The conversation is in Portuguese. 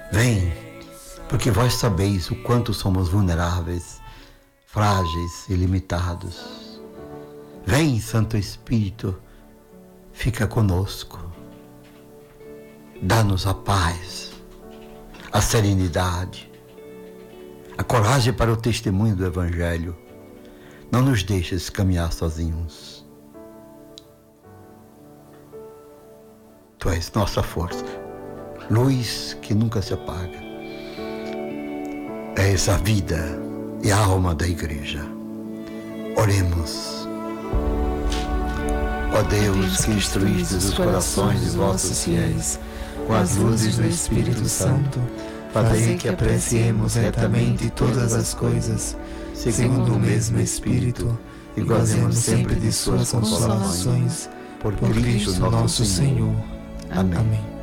Vem, porque vós sabeis o quanto somos vulneráveis, frágeis e limitados. Vem, Santo Espírito, fica conosco. Dá-nos a paz, a serenidade, a coragem para o testemunho do Evangelho. Não nos deixes caminhar sozinhos. Tu és nossa força, luz que nunca se apaga. És a vida e a alma da Igreja. Oremos. Ó Deus, que instruístes os corações de vossos fiéis com as luzes do Espírito Santo, fazei que apreciemos retamente todas as coisas, segundo o mesmo Espírito, e gozemos sempre de suas consolações, por Cristo nosso Senhor. Amém.